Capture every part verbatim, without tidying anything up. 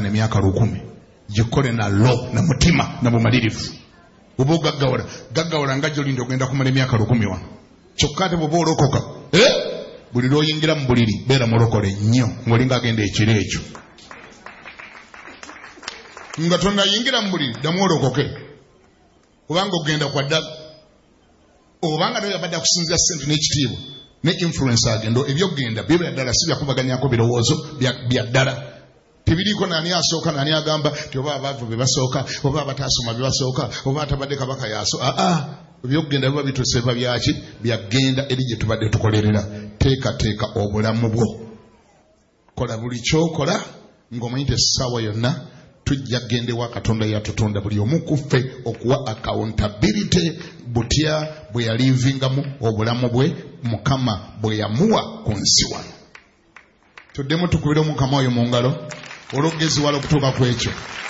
emyaka lukumi gikole na lo na mutima na bumalirivu. Obo gaggawala gaggawala nga gy'olinda ogenda kumala emyaka lukumi wano. Kyokka ate bw'oba olokoka eh buli lw'oyingira mu buliri beera mulokole nnyo ng'olinga agenda ekiro ekyo. Nga tonnayingira mu buliri ddamu olokoke kubanga ogenda kwa ddala. Obanga naye abadde akusinzira ssente n'ekitiibwa ne influence agenda ebyogenda bibera ddala si byakubaganyako birowoozo bya ddala. Tebiriiko nani asooka nani agamba ti oba abaavu be basooka oba abataasoma be basooka oba atabadde kabaka yaaso. Aa ebyogenda biba bituuse biba byaki byagenda eri gye tubadde tukolerera. Teekateeka obulamu bwo. Kola buli kyokola ng'omanyi nti essaawa yonna tujja gende wa Katonda yatutonda buli omu ku ffe okuwa accountability butya bwe yalivingamu obulamu bwe Mukama bwe yamuwa ku nsi wano. Tuddemu tukubire Omukama oyo mu ngalo olw'ogezi wala okutuuka ku ekyo.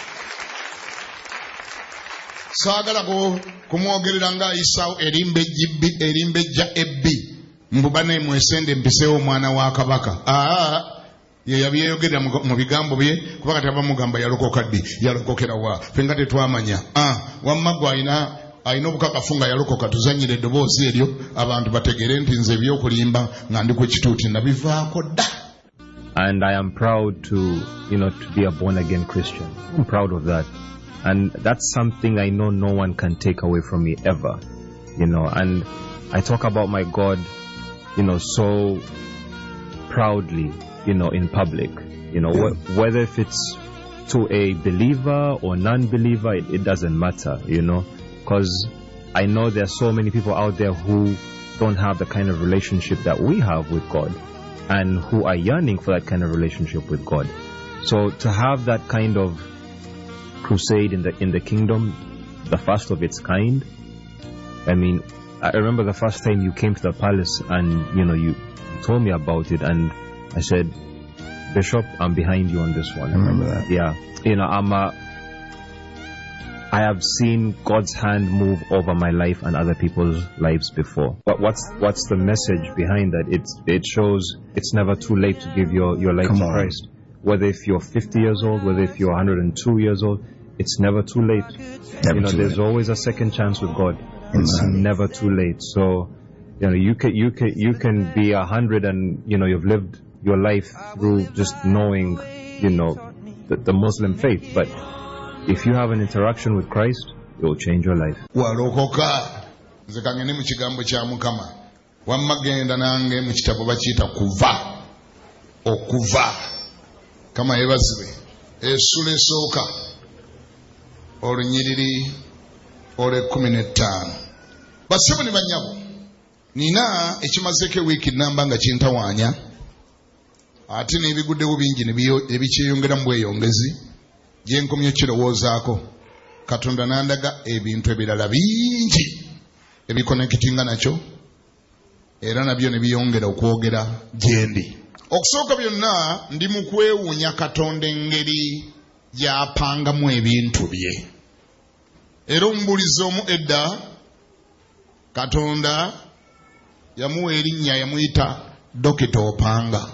Saagala kumwogerera ng'ayisaawo erimbejja ebbi mbuba ne mwesende mpiseewo omwana wa kabaka. Aa ye yabyeyogera mu bigambo bye kuba kati abamugamba yalokoka ddi yalokokera wa ffe nga tetwamanya. Ah wamma gwe ayina ayina obukakafu nga yalokoka tuzanyire eddoboozi eryo abantu bategere nti nze ebyokulimba nga ndi ku kituuti nabivaako dda. And I am proud to, you know, to be a born-again Christian. I'm proud of that. And that's something I know no one can take away from me ever, you know. And I talk about my God, you know, so proudly, you know, in public, you know, yeah. wh- whether if it's to a believer or non-believer, it, it doesn't matter, you know, because I know there are so many people out there who don't have the kind of relationship that we have with God, and who are yearning for that kind of relationship with God. So to have that kind of crusade in the in the kingdom, the first of its kind, I mean, I remember the first time you came to the palace and, you know, you, you told me about it, and I said, Bishop, I'm behind you on this one. I remember that. Yeah. You know, I'm a, I have seen God's hand move over my life and other people's lives before. But what's what's the message behind that? It's it shows it's never too late to give your, your life Come to on. Christ. Whether if you're fifty years old, whether if you're one hundred two years old, it's never too late. Never you know, too there's late. always a second chance with God. It's Amen. never too late. So, you know, you can you can you can be a hundred and you know you've lived your life through just knowing, you know, the, the Muslim faith, but if you have an interaction with Christ, it will change your life. Walokoka nze kangende mu kigambo kya Mukama wamma genda nange mu kitabo bakiyita kuva okuva kama yebazibe essula esooka olunyiriri olw'ekkumi n'ettaano. Basibu ne bannyabo nina ekimazeeko ewiiki namba nga kintawaanya ate n'ebiguddewo bingi ne bikyeyongeramu bweyongezi gye nkomye kirowoozaako. Katonda nandaga ebintu ebirala bingi ebikonekitinga nakyo era nabyo ne biyongera okwogera gye ndi. Okusooka byonna ndi mu kwewuunya Katonda engeri gy'apangamu ebintu bye. Era omubuulizi omu edda Katonda yamuwa erinnya yamuyita Dokita Opanga.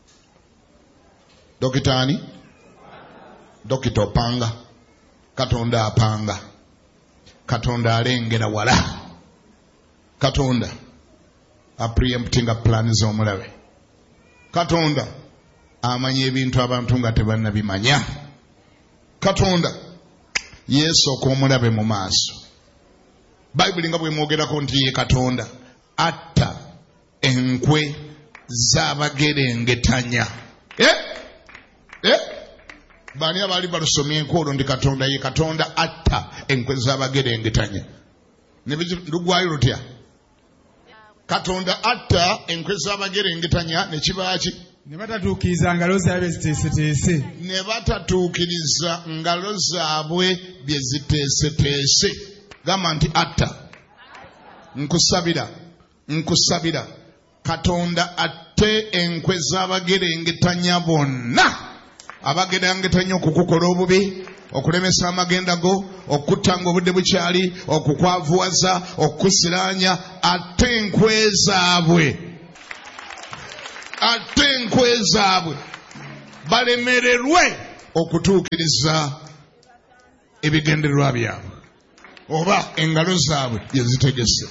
Dokita ani? Dokita Opanga. Katonda apanga. Katonda alengera wala. Katonda apreemptinga plani z'omulabe. Katonda amanya ebintu abantu nga tebannabimanya. Katonda yeesooka omulabe mu maaso. Bayibuli nga bwe mwogerako nti ye Katonda atta enkwe z'abagerengetanya. Eh? Eh? Bani abali balusomyeko olwo ndi Katonda ye Katonda atta enkwe z'abagerengetanya. Ne lugwayo lutya? Katonda atta enkwe z'abagerengetanya ne kibaaki? Ne batatuukiriza ngalo zaabwe ziteeseteese. Ne batatuukiriza ngalo zaabwe bye ziteeseteese. Gamba nti atta. Nkusabira, nkusabira. Katonda atte enkwe z'abagerengetanya bonna. Abagerengetanya okukukola obubi, okulemesa amagenda go, okutanga obudde bukyali, okukwavuwaza, okusiraanya, ate enkwe zaabwe. Ate enkwe zaabwe balemererwe okutuukiriza ebigendererwa byabwe oba engalo zaabwe yezitegese.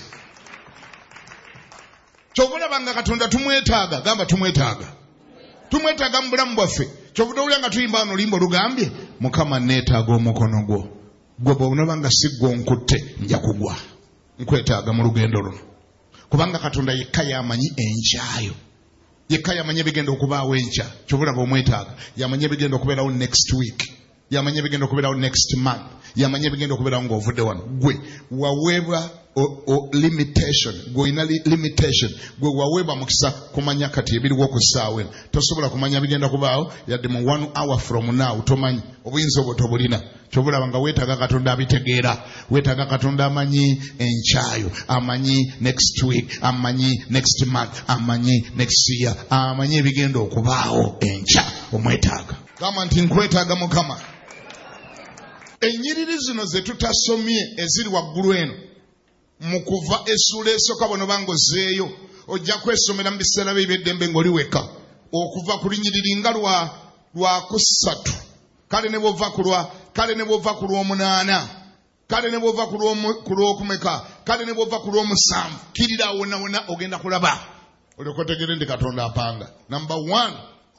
Kyobulaba nga Katonda tumwetaaga, gamba tumwetaaga. Tumwetaaga mu bulamu bwaffe. Kyobuda owulira nga tuyimba wano oluyimba olugambye Mukama neetaaga omukono gwo. Gwe bw'onaba nga si gwe onkutte nja kugwa. Nkwetaaga mu lugendo luno. Kubanga Katonda yekka yamanyi enkyayo. Yekka yamanyi ebigenda okubaawo enkya. Kyobulaba omwetaaga. Yamanyi ebigenda okubeerawo next week. Yamanyi ebigenda okubeerawo next month. Yamanyi ebigenda okubeerawo ng'ovudde wano. Gwe waweebwa o limitation. Gwe olina limitation. Gwe waweebwa mukisa kumanya kati ebiriwo ku ssaawa eno. Tosobola kumanya bigenda kubaawo yadde mu one hour from now tomanyi. Obuyinza obwo tobulina. Kyobulaba nga weetaaga Katonda abitegeera. Weetaaga Katonda amanyi enkyayo. Amanyi next week. Amanyi next month. Amanyi next year. Amanyi ebigenda okubaawo enkya. Omwetaaga. Gamba nti nkwetaaga Mukama. Ennyiriri zino ze tutasomye eziri waggulu eno mu kuva essula esooka bano bangozeeyo ojja kwesomera mu biseera bye eby'eddembe ng'oli weka okuva ku linnyiriri nga lwa lwakusatu kale ne bw'ova ku lwa kale ne bw'ova ku lw'omunaana kale ne bw'ova ku lw'okumeka kale ne bw'ova ku lw'omusanvu kirira awo wonna wonna ogenda kulaba olyoka otegere ndi Katonda apanga. Number one,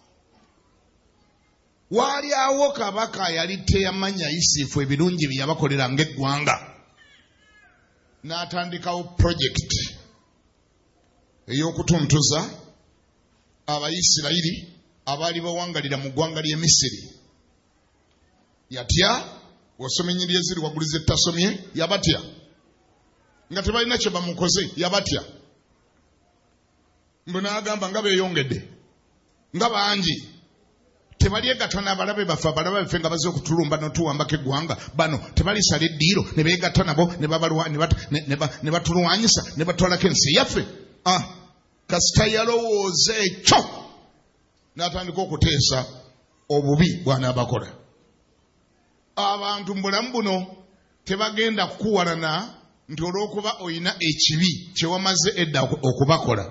waali awo kabaka yali teyamanya Yusufu ebirungi bye yabakolera ng'eggwanga. N'atandikawo project ey'okutuntuza Abayisirayiri abaali bawangalira mu ggwanga ly'e Misiri. Yatya, wasoma ennyiriri eziri waggulu ze tutasomye, yabatya. Nga tebalina kye bamukoze, yabatya. Mbu n'agamba nga beeyongedde, nga bangi. Tebalyegatta n'abalabe baffe abalabe baffe nga bazze okutulumba n'otuwambako eggwanga bano tebalisala eddiiro ne beegatta nabo ne batulwanyisa ne batwalako ensi yaffe. Ah, kasita yalowooza ekyo n'atandika okuteesa obubi bw'anaabakola. Abantu mu bulamu buno tebagenda kukuwalana nti olw'okuba oyina ekibi kye wamaze edda okubakola.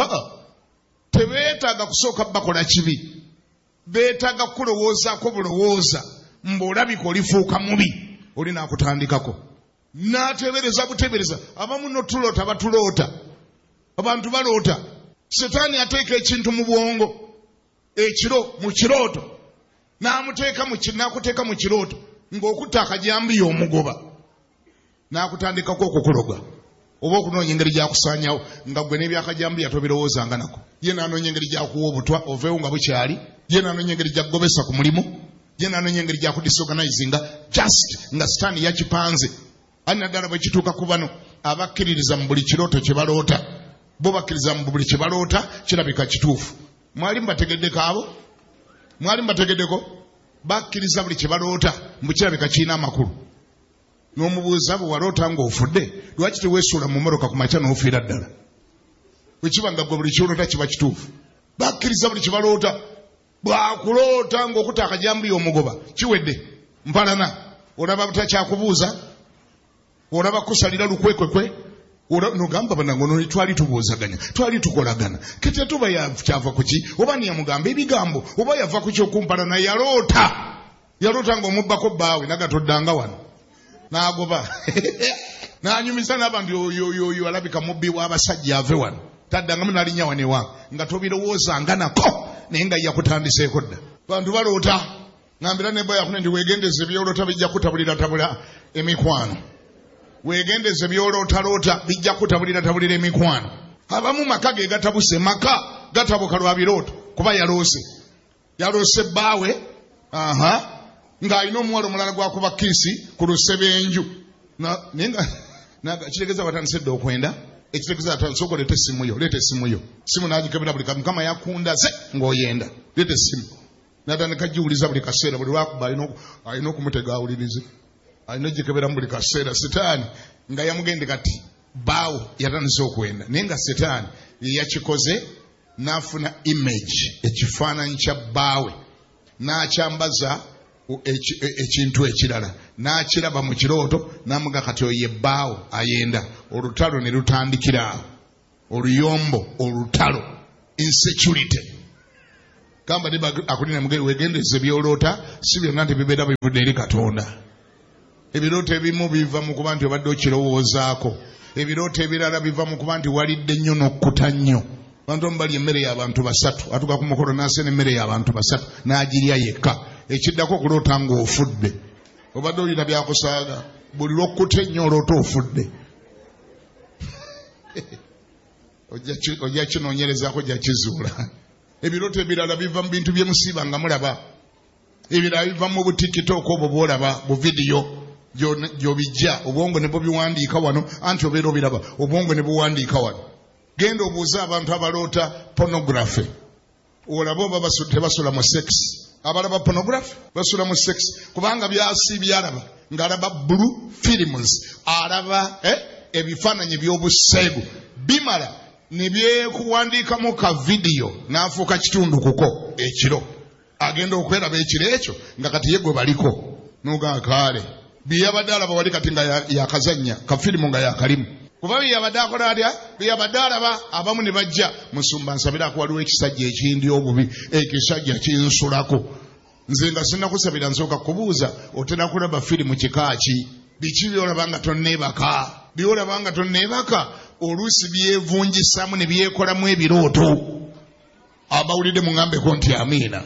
Tebeetaaga kusooka bakola kibi. Beetaaga kulowoozaako bulowooza mb'olabika olifuuka mubi oli naakutandikako n'atebereza butebereza. Abamu notuloota batuloota, abantu baloota. Setaani ateeka ekintu mu bwongo ekiro mu kirooto n'amuteeka mu n'akuteeka mu kirooto ng'okutta akajambiya omugoba n'akutandikako okukuloga oba okunoonya engeri gy'akusaanyawo nga ggwe n'ebyakajambiya tobirowoozanga nako. Ye n'anoonya engeri gy'akuwa obutwa oveewo nga bukyali. Ye n'anoonya engeri gy'akugobesa ku mulimu. Ye n'anoonya engeri gy'akudisorganizinga just nga sitaani yakipanze. Ali naddala bwe kituuka ku bano abakkiririza mu buli kirooto kye baloota. Bo bakkiriza mu buli kye baloota kirabika kituufu. Mwali mubategeddeko abo? Mwali mubategeddeko? Bakkiriza buli kye baloota mbu kirabika kirina amakulu. N'omubuuza bwe waloota ng'ofudde lwaki teweesuula mu mmotoka ku makya n'ofiira ddala? Bwe kiba nga gwe buli kyoloota kiba kituufu. Bakkiriza buli kye baloota. Bw'akuloota ng'okutta akajambiya omugoba kiwedde mpalana. Olaba butakyakubuuza, olaba kusalira lukwekwekwe, n'ogamba banango no twali tubuuzaganya, twali tukolagana. Kete tuba yakyava ku ki? Oba niyamugamba ebigambo, oba yava ku ky'okumpalana. Yaloota. Yaloota ng'omubbako bbaawe nagatoddanga wano. N'agoba. N'anyumiza n'abantu oyo alabika mubbi w'abasajja ave wano. Taddangamu n'alinnya wano ewange nga tobirowoozanga nako naye nga yakutandiseeko dda. Bantu baloota. Ngambira ne bwe yakune ndi weegendeze ebyoloota bijja kutabulira tabula emikwano. Weegendeze ebyoloota loota bijja kutabulira tabulira emikwano. Abamu maka ge gatabuse, maka gatabuka lwa birooto kuba yaloose. Yaloose bbaawe. Aha. Ng'alina omuwala omulala gwakuba kiisi ku lusebenju. Kitegeeza batandise dda okwenda. Ekitegeeza atandise okwo leeta essimu yo, leeta essimu yo. Simu n'agikebera buli kamu. Mukama yakundaze ng'oyenda. Leeta essimu. N'atandika giwuliza buli kaseera buli lwakuba alina okumutega awulirize. Alina ogikebera buli kaseera. Setaani nga yamugende kati bbaawo yatandise okwenda. Naye nga Setaani ye yakikoze n'afuna image, ekifaananyi kya bbaawe. N'akyambaza ekintu ekirala n'akiraba mu kirooto n'amuga kati oye bbaawo ayenda. Olutalo ne lutandikira awo. Oluyombo, olutalo, insecurity. Kamba ne akulina mugere wegendeze byolota si byonna nti bibeera bivudde eri Katonda. Ebirooto ebimu biva mu kuba nti obadde okirowoozaako. Ebirooto ebirala biva mu kuba nti walidde nnyo n'okkuta nnyo. Abantu bali emmere y'abantu basatu atuka ku mukolo n'aseena emmere y'abantu basatu n'agirya yekka. Ekiddako okuloota ng'ofudde. Obadde olina byakusaaga buli lw'okkuta ennyo oloota ofudde. Ojja kinoonyerezaako ojja kizuula. Ebirooto ebirala biva mu bintu byemusiiba nga mulaba. Ebirala biva mu butikitooko obwo bw'olaba bu vidiyo gy'obijja obwongo ne bubiwandiika wano anti obeera obiraba obwongo ne buwandiika wano. Genda obuuze abantu abaloota pornography. Olaba oba tebasula mu sex. Abalaba pornography basula mu sex kubanga byasi byalaba ng'alaba blue films alaba eh, ebifaananyi by'obuseegu bimala ne byekuwandiikamu ka vidiyo n'afuuka kitundu kuko ekiro. Agenda okweraba ekiro ekyo nga kati ye gwe baliko n'oga kaale biyabadde alaba wali kati nga yakazannya ka firimu nga yakalimu kuba biyabadde akola atya biyabadde alaba abamu ne bajja musumba nsabirako waliwo ekisajja ekindi obubi ekisajja kinsulako nze nga sinnakusabira nsooka kubuuza otera kulaba firimu kikaaki biki byolaba nga tonneebaka byolaba nga tonneebaka oluusi byevunjisamu ne byekolamu ebirooto. Abawulidde mungambeko nti amiina.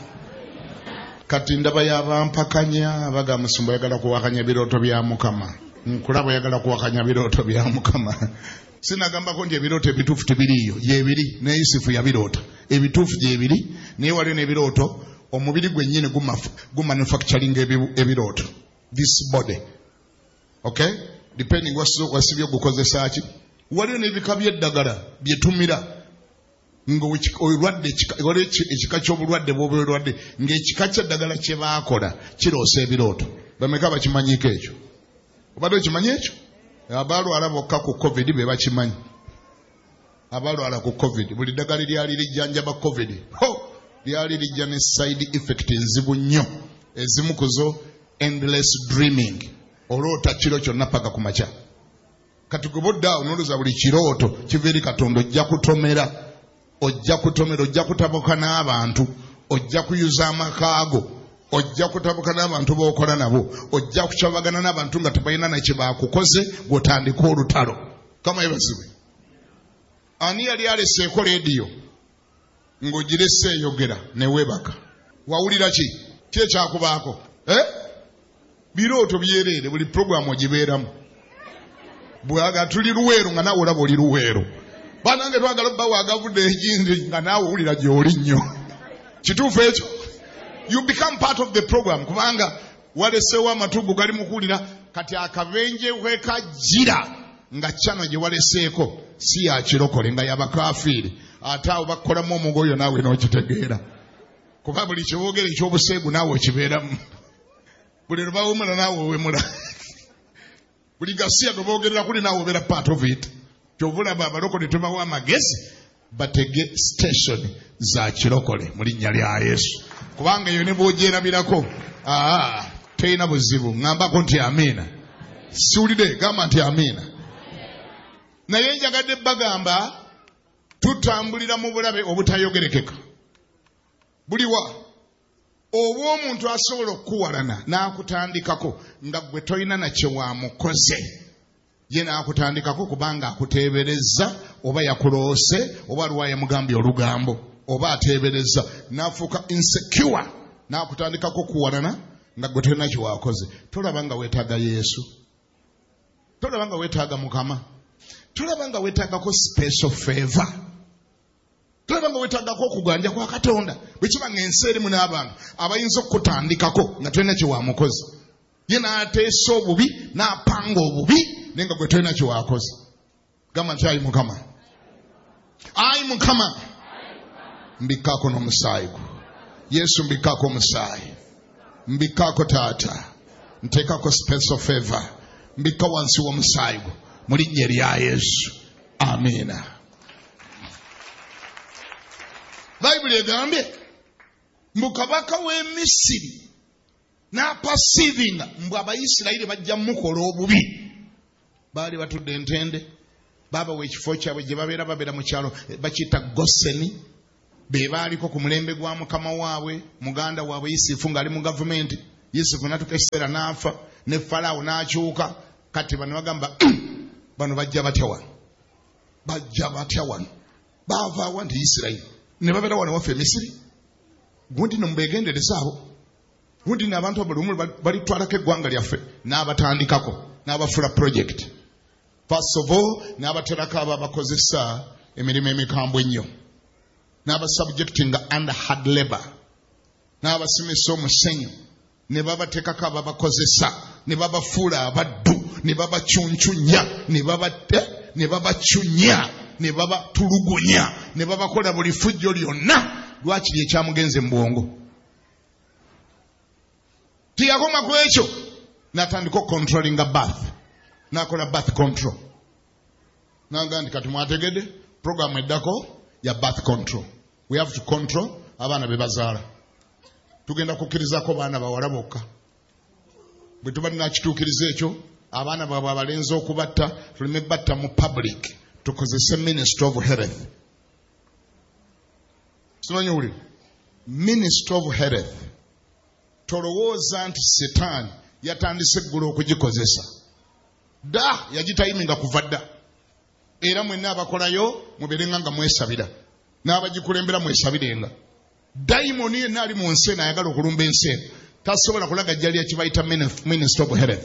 Kati ndaba yabampakanya baga musumba yagala kuwakanya birooto bya Mukama. Nkulaba yagala kuwakanya birooto bya Mukama. Sinagambako nti ebirooto ebituufu tebiriiyo yebiri ne Yusufu yabiroota ebituufu gyebiri naye waliwo n'ebirooto omubiri gwennyini gumanufacturing ebirooto this body. Okay, depending wasibye gukozesa ki. Waliwo n'ebika by'eddagala byetumira ng'olwadde ekika ky'obulwadde bw'oba olwadde ng'ekika ky'eddagala kye baakola kiroosa ebirooto. Bameka bakimanyiiko ekyo? Obadde okimanyi ekyo? Abalwala bokka ku covid be bakimanyi. Abalwala ku covid buli ddagala lyali lijjanjaba covid ho lyali lijja ne side effect enzibu nnyo. Ezimu ku zo endless dreaming. Oloota kiro kyonna paka ku makya. Kati gwe bodda onoloza buli kirooto kiva eri Katonda ojja kutomera. Ojja kutomera ojja kutabuka n'abantu. Ojja kuyuza amakaago. Ojja kutabuka n'abantu b'okola nabo. Ojja kukyabagana n'abantu nga tebalina na kye baakukoze gw'otandika olutalo. Kama yebazibwe. Ani yali aleseeko leediyo ng'ogirese eyogera ne weebaka. Wawulira ki? Ki ekyakubaako? Eh? Birooto byereere buli programu ogibeeramu. Bwaga tuli luweero nga naawe olaba oli luweero. Banange twagala bba waagavudde egindi nga naawe owulira gy'oli nnyo. Kituufu ekyo? You become part of the program kubanga waleseewo amatugu gali mu kuwulira kati akabenje wekajjira nga kyano gye waleseeko si yakirokole nga yabakafiiri ate awo bakolamu omugoyo naawe n'okitegeera kuba buli kiboogera ekyobuseegu naawe okibeeramu buli lwe bawumula naawe owemula buli gasiya gwe boogerera kuli naawe obeera part of it. Kyovulaba abalokole tubawa amagezi batege station za kirokole mu linnya lya Yesu kubanga eyo ne bw'ogyerabirako aa teyina buzibu. Ngambako nti amiina. Siwulire gamba nti amiina. Naye njagadde bagamba tutambulira mu bulabe obutayogerekeka. Buliwa oba omuntu asobola okukuwalana n'akutandikako nga gwe tolina na kye wamukoze ye n'akutandikako kubanga akuteeberezza oba yakuloose oba lwaye mugambye olugambo oba ateeberezza n'afuuka insecure n'akutandikako okuwalana nga gwe tolina kye wakoze. Tolaba nga weetaaga Yesu. Tolaba nga weetaaga Mukama. Tolaba nga weetaagako special favor. Tolaba nga weetaagako okuganja kwa Katonda. Bwe kiba ng'ensi erimu n'abantu abayinza okutandikako nga tolina kye wamukoze. Ye n'ateesa obubi n'apanga obubi naye nga gwe tolina kye wakoze. Gamba nti ayi Mukama. Ayi Mukama. Mbikkaako n'omusaayi gwo. Yesu mbikkaako omusaayi. Mbikkaako taata. Nteekako special favor. Mbikka wansi w'omusaayi gwo. Mu linnya lya Yesu. Amiina. Bayibuli egambye mbu kabaka w'e Misiri n'apasivinga mbu Abayisirayiri bajja mukola obubi. Baali batudde entende babawa ekifo kyabwe gye babeera babeera mu kyalo bakiyita Goseni be baaliko ku mulembe gwa mukama waabwe muganda waabwe Yusufu ng'ali mu gavumenti. Yusufu n'atuuka ekiseera n'afa ne Falaawo n'akyuka. Kati bano bagamba bano bajja batya wano bajja batya wano baava awa nti Isirayiri ne babeera wano waffe Misiri. Gundi no mubeegendereza abo gundi n'abantu abalumu balitwalako eggwanga lyaffe n'abatandikako n'abafuula project. First of all n'abaterako abo abakozesa emirimu emikambwe ennyo n'abasubjectinga under hard labor n'abasimisa omusenyu ne babateekako abo abakozesa ne babafuula abaddu ne babacuncunya ne babate ne babacunya ne babatulugunya ne babakola buli fujjo lyonna. Lwakiri ekyamugenze mu bwongo tiyakoma ku ekyo n'atandika controlling a birth n'akola birth control n'agamba nti kati mwategedde program eddako ya birth control. We have to control abaana be bazaala. Tugenda kukkirizako baana bawala bokka. Bwe tuba tunakituukiriza ekyo abaana baabwe abalenzi okubatta tuleme batta mu public tukozese Ministry of Health. Sinonyuli Ministry of Health. Tolowooza nti Setaani yatandise eggulu okugikozesa. Da yagitayiminga kuva dda. Era mwenna abakolayo mubeerenga nga mwesabira. N'abagikulembera mwesabirenga. Dayimoni yenna ali mu nsi eno ayagala okulumba ensi eno tasobola kulagajjalira kibayita Ministry of Health.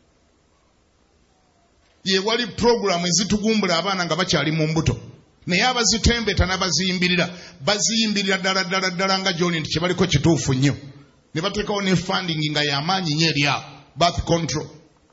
Ye wali program ezitugumbula abaana nga bakyali mu mbuto. Naye abazitembeta n'abaziyimbirira baziyimbirira ddala ddala ddala nga gy'oli nti kyebaliko kituufu nnyo. Ne bateekawo ne funding nga y'amaanyi nnyo eri awo birth control.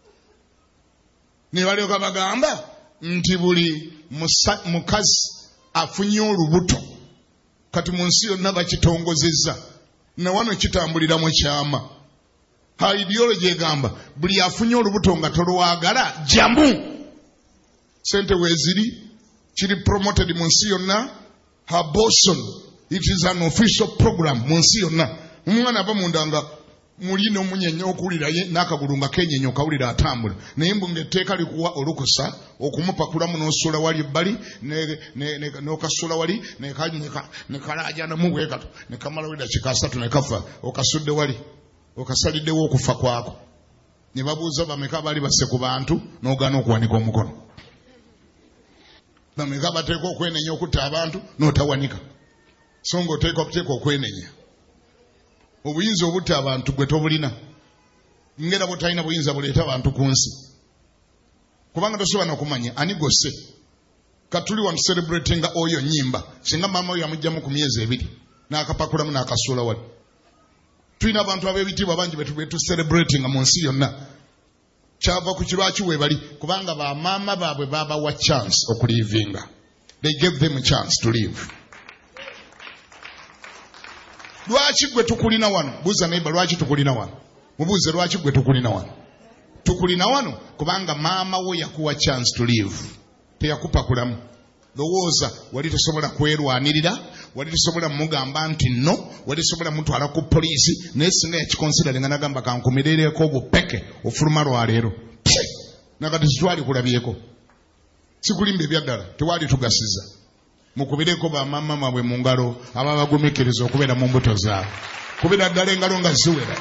Ne balyoka bagamba nti buli mukazi afunye olubuto kati mu nsi yonna bakitongozezza na wano kitambulira mu kyama. Ha ideology egamba buli afunye olubuto nga tolwagala jamu. Sente weeziri kiri promoted mu nsi yonna. Abortion, it is an official program mu nsi yonna. Omwana aba munda nga muli n'omunyenya okuwulira ye n'akagulu nga kenyenya okawulira atambula. Naye mbu ng'etteeka likuwa olukusa okumupakulamu n'osuula wali ebbali n'okasuula wali ne kalaajanamu bwe kato ne kamala weda kika asatu ne kafa okasudde wali okasaliddewo okufa kwako. Ne babuuza bameka bali basse ku bantu n'ogaana okuwanika omukono. Bameka bateeka okwenenya okutta abantu n'otawanika. So ng'oteeka okuteeka okwenenya. Obuyinza obutta abantu gwe tobulina. Ngera butalina buyinza buleeta abantu ku nsi. Kubanga tosobola n'okumanya ani gosse. Katuli wanu celebrating oyo nnyimba. Singa maama oyo amugyamu ku myezi ebiri. N'akapakulamu n'akasuula wali. Tulina abantu ab'ebitiibwa bangi betu celebrating mu nsi yonna. Kyava ku kirwaki weebali. Kubanga bamaama baabwe baabawa chance okulivinga. They gave them a chance to live. Lwaki gwe tukulina wano? Buuza neighbor lwaki tukulina wano? Mubuuze lwaki gwe tukulina wano? Tukulina wano kubanga maama wo yakuwa chance to live. Teyakupakulamu. Lowooza wali tosobola kwerwanirira, wali tosobola mugamba nti no, wali tosobola mutwala ku poliisi, naye singa yakikonsidera nga nagamba kankumirereko obupeke ofuluma lwaleero. Nakati sitwali kulabyeko. Sikulimba ebyaddala, tewali tugasiza. Mukubireko bamaama mabwe mu ngalo ababagumikiriza okubeera mu mbuto zaabwe. Kubira ddala engalo nga ziwera.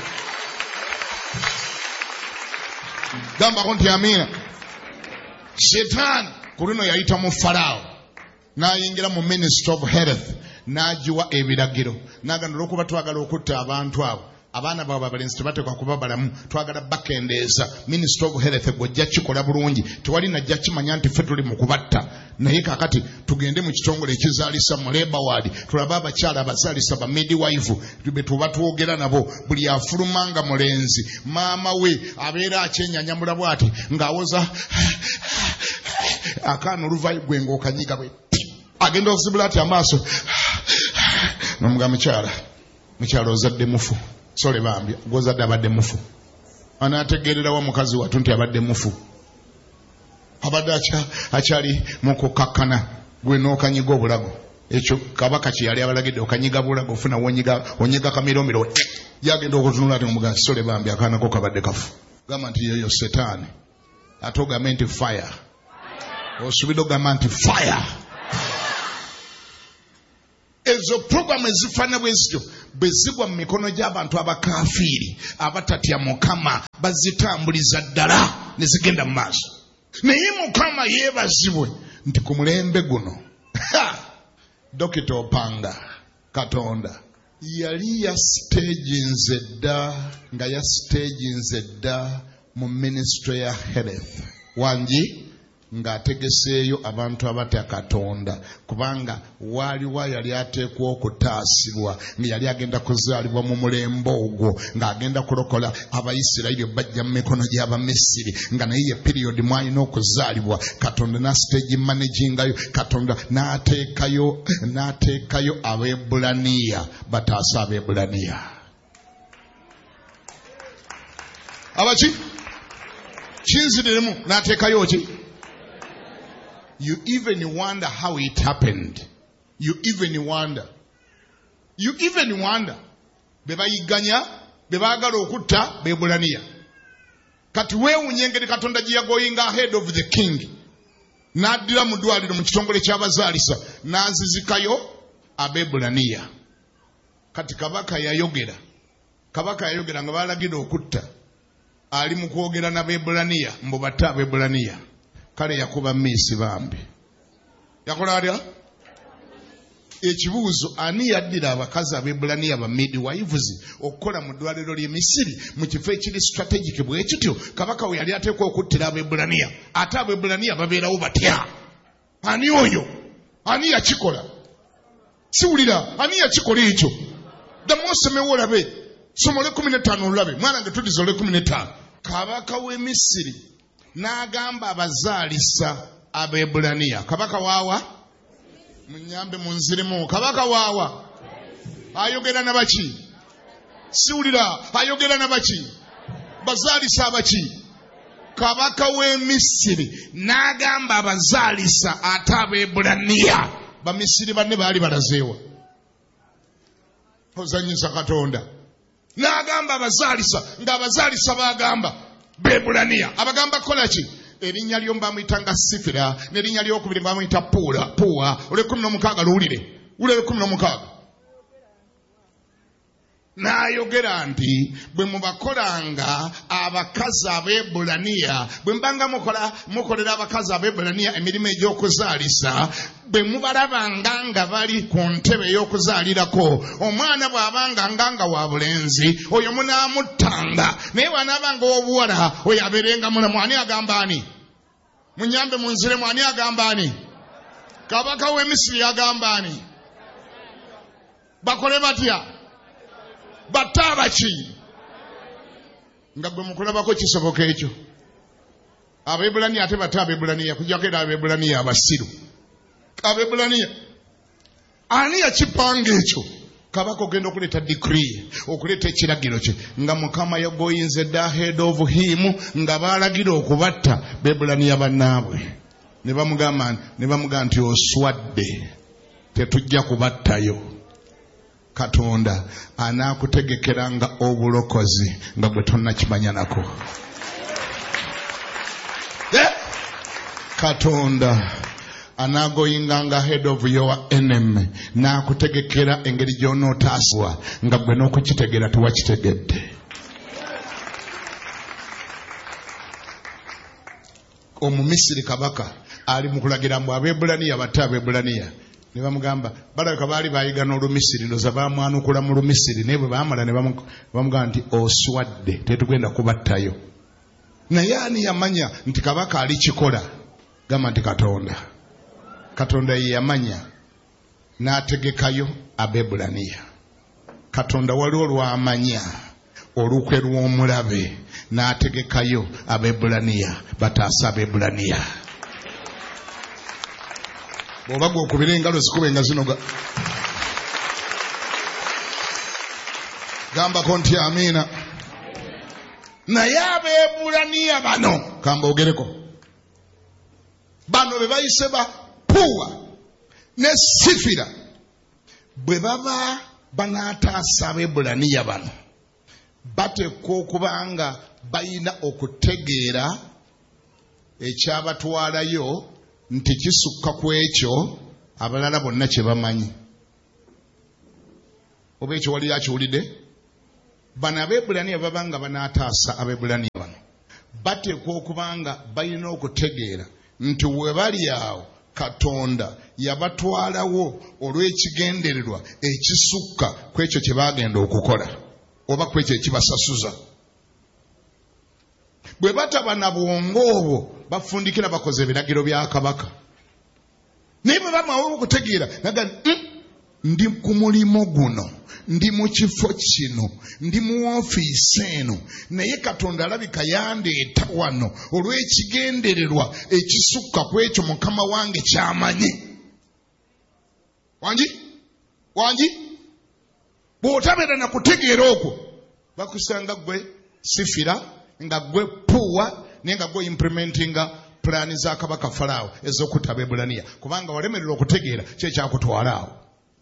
Gambako nti amiina. Setaani ku luno yayita mu Falaawo n'ayingira mu Ministry of Health n'agiwa ebiragiro. N'agamba olw'okuba twagala okutta abantu abo abaana baabwe abalenzi tebateekwa kuba balamu, twagala bakendeeza. Ministry of Health gw'ojja kikola bulungi, tewali najja kimanya nti ffe tuli mu kubatta. Naye kaakati tugende mu kitongole ekizaalisa mu Labour Ward tulabe abakyala abazaalisa ba midwife be tuba twogera nabo. Buli afuluma nga mulenzi maama we abeera akyenyanyamula bw'ati ng'awoza akaana oluvayo gwe ng'okanyiga bwe agenda okuzibula ati amaaso n'omugamba mukyala mukyala ozadde mufu. Sole bambya gw'ozadde abadde mufu. Anaategeerera wa mukazi wattu nti abadde mufu. Abadde akyali mu kukakkana gwe n'okanyiga obulago. Ekyo kabaka kye yali abalagidde okanyiga bulago ofuna onyiga kamiroomiro yagenda okutunula ati omugamba sole bambya akaana ko kabadde kafu. Gamba nti yeyo Setaani ate ogambe nti fire. Osubidde ogamba nti fire. ezo program ezifana bwezityo bezigwa mu mikono gy'abantu abakafiiri abatatya Mukama bazitambuliza ddala ne zigenda mu maaso. Naye Mukama yeebazibwe nti ku mulembe guno Dokita Opanga Katonda yali ya staginze dda nga ya staginze dda mu ministry ya health wangi ng'ategeseeyo abantu abatya Katonda kubanga waaliwo yali ateekwa okutaasibwa nga yali agenda kuzaalibwa mu mulembe ogwo ng'agenda kulokola Abayisirayiri bajja mu mikono gy'Abamisiri nga naye ye period mwalina okuzaalibwa. Katonda n'asiteegi managingayo, Katonda n'ateekayo n'ateekayo Abeebulaniya bataasa Abeebulaniya. Abaki kinziriremu n'ateekayo ki? You even wonder how it happened. You even wonder. You even wonder. Bebayiganya, bebagala okutta Beebulaniya. Kati weewunya engeri Katonda gye yagoyinga ahead of the king. N'addira mu ddwaliro mu kitongole ky'abazaalisa n'anzizikayo Abeebulaniya. Kati kabaka yayogera. Kabaka yayogera nga balagira okutta. Ali mu kwogera n'Abeebulaniya mbu batte Abeebulaniya. Kale yakuba mmisi bambi. Yakola atya? Ekibuuzo ani yaddira abakazi Abeebulaniya ba midwives okukola mu ddwaliro ly'e Misiri mu kifo ekiri strategic bwe kityo kabaka we yali ateekwa okuttira Abeebulaniya ate Abeebulaniya babeerawo batya? Ani oyo? Ani yakikola? Siwulira ani yakikola ekyo? Ddamu osomewo olabe. Somole kumi na ttaano olabe. Mwana nga tuddiza ole kumi na ttaano. Kabaka w'e Misiri n'agamba abazaalisa Abeebulaniya. Kabaka waawa? Munyambe munziremu. Kabaka waawa? Ayogera na baki? Siwulira. Ayogera na baki? Bazaalisa abaki? Kabaka w'e Misiri n'agamba abazaalisa ate Abeebulaniya. Bamisiri banne baali balazeewa. Ozanyisa Katonda. N'agamba abazaalisa ng'abazaalisa baagamba Beebulaniya. Abagamba kola ki? Erinnya lyo bamuyitanga Sifira n'erinnya ly'okubiri bamuyita Puula Puwa. Olw'ekkumi n'omukaaga luwulire. Wulire ekkumi n'omukaaga. N'ayogera nti bwe mubakolanga abakazi Abeebulaniya, bwe mbanga mukola mukolera abakazi Abeebulaniya emirimu egy'okuzaalisa, bwe mubalabanga nga bali ku ntebe ey'okuzaalirako, omwana bw'abanga nganga wa bulenzi oyo munaamuttanga, naye bw'anaabanga ow'obuwala oyo abeerenga mulamu. Ani agamba ani? Munyambe munziremu. Ani agamba ani? Kabaka w'e Misiri agamba ani? Bakole batya? Batte abaki? Nga gwe mukulabako kisoboka ekyo. Abeebulaniya ate batte Abeebulaniya kujjako era Abeebulaniya abasiru. Abeebulaniya ani yakipanga ekyo? Kabaka ogenda okuleeta decree, okuleeta ekiragiro kye nga Mukama yagoyinze dda ahead of him nga baalagira okubatta Beebulaniya bannaabwe. Ne bamugamba ne bamugamba nti oswadde, tetujja kubattayo. Katonda anaakutegekeranga obulokozi nga gwe tonnakimanya nako. Yeah. Katonda anaagoyinganga ahead of your enemy n'akutegekera engeri gy'onootaasibwa nga gwe n'okukitegeera tewakitegedde. Omumisiri kabaka ali mu kulagira mbu Abeebulaniya batte Abeebulaniya. Ne bamugamba balabika baali bayigana Olumisiri ndoza bamwanukula mu Lumisiri naye bwe baamala ne bamugamba nti oswadde, tetugenda kubattayo. Naye ani yamanya nti kabaka ali kikola? Gamba nti Katonda. Katonda ye yamanya n'ategekayo Abeebulaniya. Katonda waliwo lw'amanya olukwe lw'omulabe n'ategekayo Abeebulaniya bataasa Abeebulaniya. Bw'oba gw'okubira engalo zikube nga zinoga. Gambako nti amiina. Naye Abeebulaniya bano kambogereko. Bano be bayise ba Puwa ne Sifira bwe baba banaataasa Abeebulaniya bano batekwa okubanga bayina okutegeera ekyabatwalayo nti kisukka ku ekyo abalala bonna kye bamanyi. oba ekyo wali akiwulidde. Bano Abaebbulaniya babanga banaataasa Abaebbulaniya bano bateekwa okuba nga balina okutegeera nti we bali awo Katonda yabatwalawo olw'ekigendererwa ekisukka ku ekyo kye baagenda okukola oba ku ekyo ekibasasuza. Bwe bataba na bwongo obwo bafundikira bakoze ebiragiro bya kabaka. Naye bwe bamawo okutegeera naga mm, ndi ku mulimu guno, ndi mu kifo kino, ndi mu ofiisi eno, naye Katonda alabika yandeeta wano olw'ekigendererwa ekisukka ku ekyo Mukama wange ky'amanyi. Wangi? Wangi? Bw'otabeera na kutegeera okwo bakusanga gwe sifira, nga gwe puwa, naye nga gwe implementinga pulaani za kabaka Falaawo ez'okutta Abaebbulaniya, kubanga walemererwa okutegeera kye kyakutwala awo.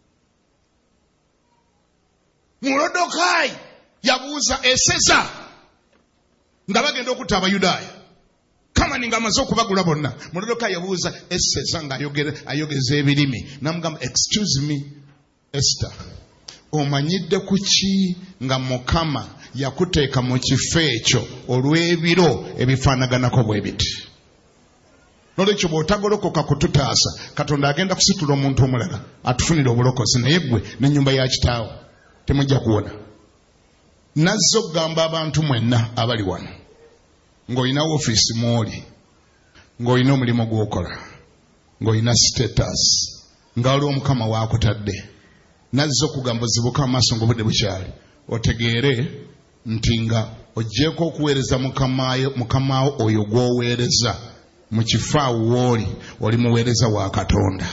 Mulodokayi yabuuza Eseza nga bagenda okutta Abayudaaya. Kamani nga amaze okubagula bonna. Mulodokayi yabuuza Eseza nga ayogeza ebirimi. Namugamba, excuse me Esther, omanyidde ku ki nga Mukama yakuteeka mu kifo ekyo olw'ebiro ebifaanaganako bwe biti? Nolwekyo bw'otagolokoka kututaasa, Katonda agenda kusitula omuntu omulala atufunire obulokozi, naye ggwe n'ennyumba ya kitaawo temujja kuwona. Nazze okugamba abantu mwenna abali wano ng'olina ofiisi mw'oli, ng'olina omulimu gw'okola, ng'olina status, nga waliwo Mukama waakutadde. Nazze okugamba ozibuke amaaso ng'obudde bukyali, otegeere nti nga oggyeko okuweereza Mukama oyo gw'oweereza mu kifo awo w'oli, oli muweereza wa Katonda.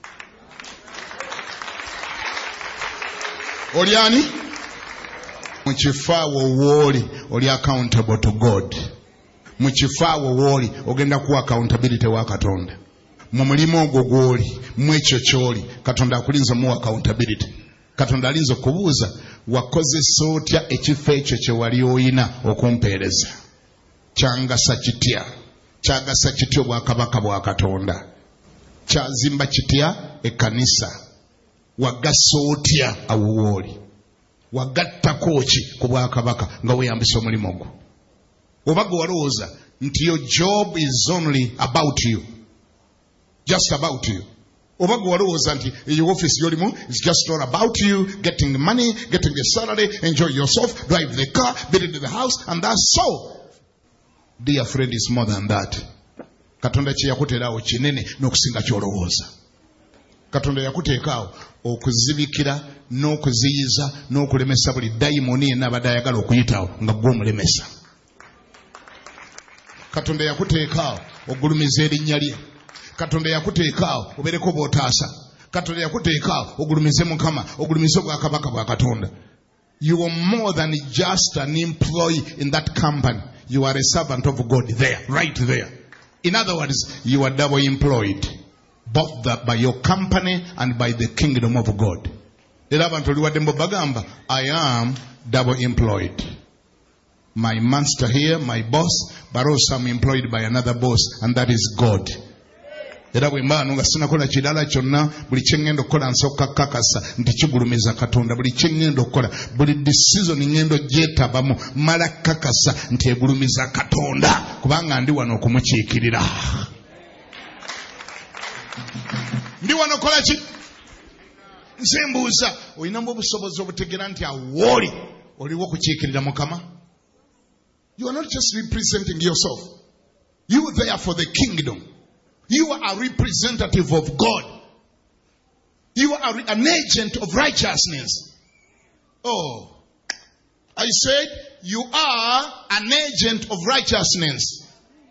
Oli ani? Mu kifo awo w'oli oli accountable to God. Mu kifo awo w'oli ogenda kuwa accountability wa Katonda. Mu mulimu ogwo gw'oli, mu ekyo ky'oli, Katonda akulinza mu accountability. Katonda alinza okubuuza, wakozesa otya ekifo ekyo kye wali oyina okumpeereza? Kyangasa kitya? Kyagasa kitya obwakabaka bwa Katonda? Kyazimba kitya ekkanisa? Wagasa otya awo w'oli? Wagattako ki ku bwakabaka nga weeyambisa omulimu ogwo? Oba gwe walowooza nti your job is only about you, just about you. Oba gwe walowooza nti your office gy'olimu is just all about you, getting the money, getting the salary, enjoy yourself, drive the car, build the house, and that's so. Dear friend, is more than that. Katonda kye yakuteerawo kinene n'okusinga ky'olowooza. Katonda yakuteekaawo okuzibikira n'okuziyiza n'okulemesa buli dayimoni yenna abadde ayagala okuyitawo nga gwe omulemesa. Katonda yakuteekaawo ogulumiza erinnya lye. Katonda yakuteekaawo obeereko bw'otaasa. Katonda yakuteekaawo ogulumize Mukama, ogulumize obwakabaka bwa Katonda. You are more than just an employee in that company. You are a servant of God there, right there. In other words, you are double employed, both the, by your company and by the kingdom of God. I am double employed. My master here, my boss, but also I'm employed by another boss, and that is God. Era bwe mba nga sinakola kirala kyonna, buli kye ngenda okukola nsooka kakasa nti kigulumiza Katonda. Buli kye ngenda okukola, buli decision ngenda ogyetabamu mala kakasa nti egulumiza Katonda, kubanga ndi wano okumukiikirira. Ndi wano kola ki? Nze mbuuza, olinamu obusobozi obutegeera nti awooli oliwo okukiikirira Mukama? You are not just representing yourself. You are there for the kingdom. You are a representative of God. You are an agent of righteousness. Oh, I said you are an agent of righteousness.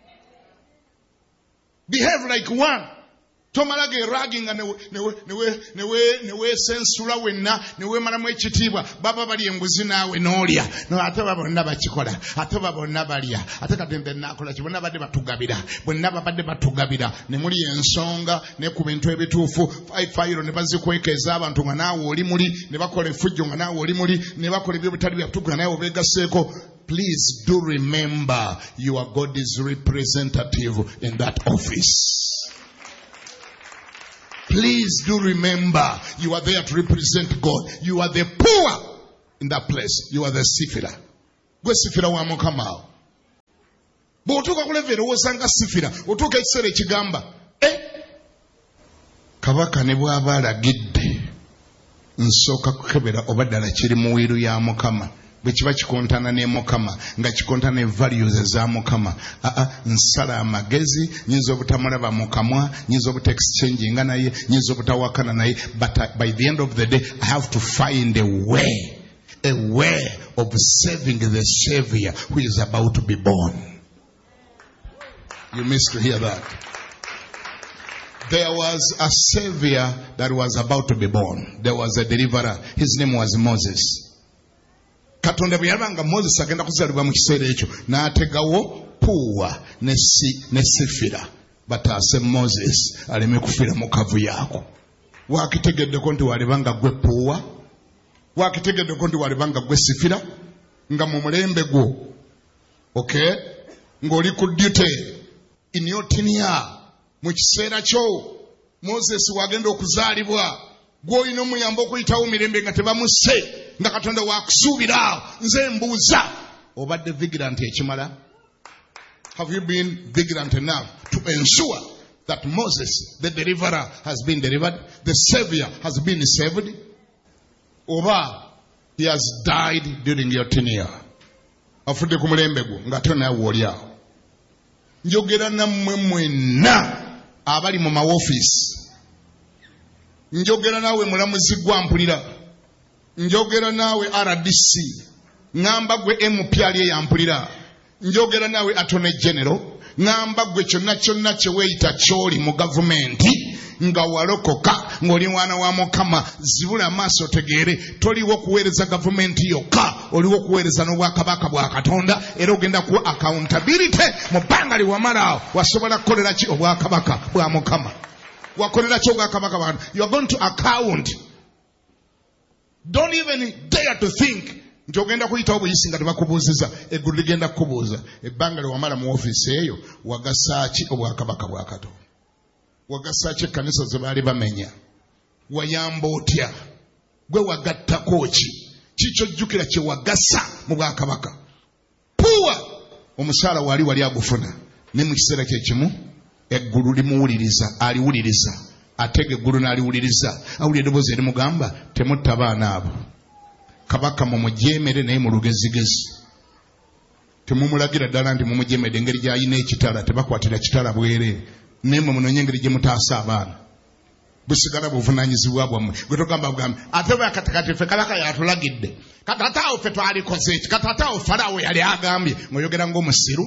Behave like one. Tomalage ragging and newe sensula wenna newe maramu ekitiibwa baba bali embuzi naawe n'olya no ate bonna bakikola ate bonna balya ate katembe nakola kibona badde batugabira bonna babadde batugabira ne muli ensonga ne ku bintu ebituufu fayiro ne bazikwekeza abantu nga naawe oli muli ne bakola effujjo nga naawe oli muli ne bakola ebyo bitali byatuuka naawe obeegaseeko. Please do remember you are God's representative in that office. Please do remember, you are there to represent God. You are the poor in that place. You are the sifira. Gwe sifira wa Mukama. Bw'otuuka ku level osanga sifira, otuuka ekiseera ekigamba, eh, kabaka ne bw'aba alagidde nsooka kukebera oba ddala kiri mu wiiru ya Mukama. Bwe kiba kikontana ne Mukama, nga kikontana ne values za Mukama. Aa, nsala amagezi, nyinza obutamulaba mu kamwa, nyinza obuta-exchanginga naye, nyinza obutawakana naye, but by the end of the day, I have to find a way, a way of saving the Savior who is about to be born. You missed to hear that. There was a Savior that was about to be born. There was a deliverer. His name was Moses. Katonda bwe yabanga Moses agenda kuzalibwa mu kiseera ekyo n'ategawo Puwa ne Sifira bataase Moses aleme kufiira mu kavu yaako. Waakitegeddeko nti walibanga gwe Puwa, waakitegeddeko nti walibanga gwe Sifira nga mu mulembe gwo, okay, ng'oli ku duty in your tenure mu kiseera kyo Moses wagenda okuzaalibwa, gw'olina omuyamba okuyitawo mirembe nga tebamusse, nga Katonda wakusuubira. Nze mbuuza, obadde vigilant ekimala? Have you been vigilant enough to ensure that Moses, the deliverer, has been delivered, the Savior has been saved? Oba he has died during your tenure? Afudde ku mulembe gwo nga ate naawe oli awo. Njogera nammwe mwenna abali mu mawofiisi, njogera naawe mulamuzi gwa mpulira, njogera naawe R D C, ngamba gwe M P R yampulira, njogera naawe Attorney General, ngamba gwe kyonna kyonna kye weeyita ky'oli mu gavumenti nga walokoka ng'oli mwana wa Mukama, zibula amaaso otegeere, toliwo kuweereza gavumenti yokka, oliwo kuweereza n'obwakabaka bwa Katonda, era ogenda kuwa accountability mu bbanga liwamala. Wasobola kukolera ki obwakabaka bwa Mukama? Wakolera ki obwakabaka bwa Katonda? You are going to account. Don't even dare to think nti ogenda kuyitawo buyisi nga tebakubuuziza. Eggulu ligenda kukubuuza, ebbanga liwamala mu ofiisi eyo wagasa ki obwakabaka bwa Katonda? Wagasa ki ekkanisa ze baali bamenya? Wayamba otya? Gwe wagattako ki? Kikyojjukira kye wagasa mu bwakabaka? Puwa omusaala wali wali agufuna, ne mu kiseera kye kimu eggulu limuwuliriza, aliwuliriza, atega eggulu n'aliwuliriza, awulira eddoboozi erimugamba temutta baana abo. Kabaka mumujeemere naye mu lugezigezi. Temumulagira ddala nti mumujeemedde engeri gy'alina ekitala, tebakwatira kitala bwereere, naye mwe munoonye engeri gye mutaasa abaana. Busigala buvunaanyizibwa bwammwe. Gwe togamba bugambe ate bwe katikati ffe kabaka yatulagidde, kati ate awo ffe twalikoze eki, kati ate awo Falaawo yali agambye, ng'oyogera ng'omusiru.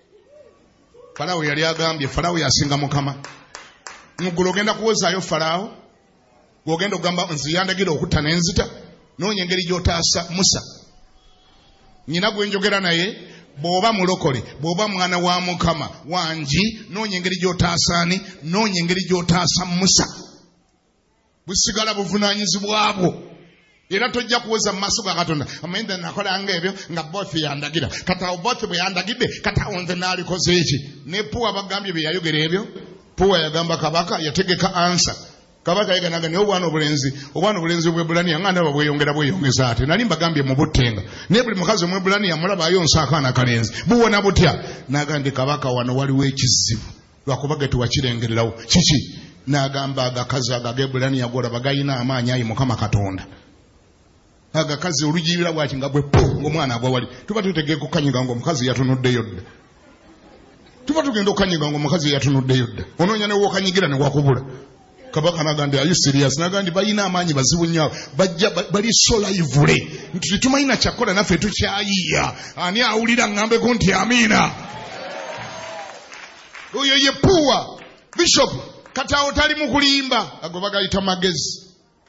Falaawo yali agambye, Falaawo yasinga Mukama. Muggulu ogenda kuwozaayo Falaawo? Gw'ogenda okugamba nze yandagira okutta n'enzita? Noonya engeri gy'otaasa Musa. Nyina gwe njogera naye, bw'oba mulokole, bw'oba mwana wa Mukama wangi, noonya engeri gy'otaasa ani? Noonya engeri gy'otaasa Musa. Busigala buvunaanyizibwa bwo. Era tojja kuweza mu maaso ga Katonda. Amanyi nze nakolanga ebyo nga boosi yandagira. Kati awo boosi bwe yandagidde, kati awo nze naalikoze eki. Ne Puwa bagambye bye yayogera ebyo. Puwa yagamba kabaka, yategeka ansa. Kabaka yaganaga naye obwana obulenzi, obwana obulenzi bw'Ebulaniya nga ndaba bweyongera bweyongeza ate. Nali mbagambye mu buttenga. Naye buli mukazi omw'Ebulaniya mulaba ayonsa akaana kalenzi. Buwona butya? N'agamba kabaka wano waliwo ekizibu. Lwakuba ge tuwakirengererawo. Kiki? N'agamba agakazi ag'Ebulaniya golaba gayina amaanyi ayi Mukama Katonda. Agakazi olugirira bwaki nga bwe po ng'omwana agwa wali. Tuba tutegeeka okukanyiga ng'omukazi yatunuddeyo dda. Tuba tugenda okukanyiga ng'omukazi yatunuddeyo dda. Onoonya ne w'okanyigira ne wakubula. Kabaka nagambye, are you serious? Nagambye balina amaanyi bazibu nnyo, bajja bali so lively nti tumalina kyakola naffe tukyayiya. Ani awulira ngambeko nti amiina? Oyo ye Puwa. Bishop kati awo tali mu kulimba, ago bagayita magezi.